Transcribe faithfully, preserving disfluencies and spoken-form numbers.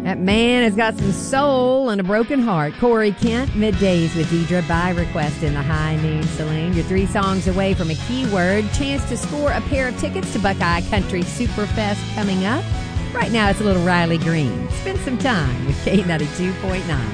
That man has got some soul and a broken heart. Corey Kent, Middays with Deidre by request in the High Noon Saloon. You're three songs away from a keyword. Chance to score a pair of tickets to Buckeye Country Superfest coming up. Right now, it's a little Riley Green. Spend some time with K ninety-two point nine.